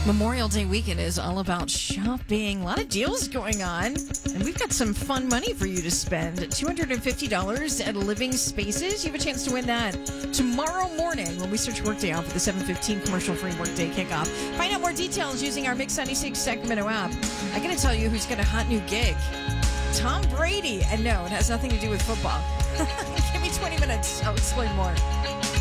Memorial Day weekend is all about shopping. A lot of deals going on. And we've got some fun money for you to spend. $250 at Living Spaces. You have a chance to win that tomorrow morning when we start your workday off with the 7:15 commercial-free workday kickoff. Find out more details using our Mix 96 Sacramento app. I got to tell you who's got a hot new gig. Tom Brady. And no, it has nothing to do with football. Give me 20 minutes. I'll explain more.